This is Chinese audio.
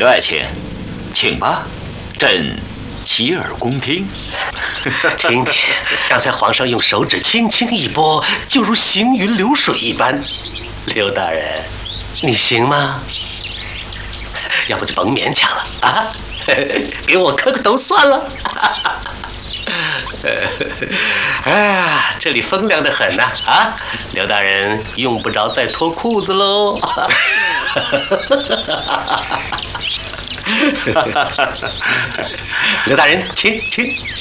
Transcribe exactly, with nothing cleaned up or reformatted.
刘爱卿，请吧，朕洗耳恭听。 听听，刚才皇上用手指轻轻一拨，就如行云流水一般。刘大人，你行吗？要不就甭勉强了啊，给我磕个头算了。哎呀，这里风凉得很呐！啊, 啊，刘大人用不着再脱裤子喽。刘大人，请请。